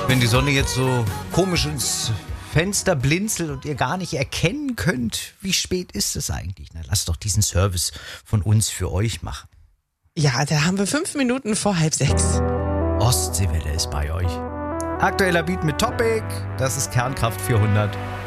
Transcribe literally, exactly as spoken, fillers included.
Wenn die Sonne jetzt so komisch ins Fenster blinzelt und ihr gar nicht erkennen könnt, wie spät ist es eigentlich? Na, lasst doch diesen Service von uns für euch machen. Ja, da haben wir fünf Minuten vor halb sechs. Ostseewelle ist bei euch. Aktueller Beat mit Topic, das ist Kernkraft vierhundert.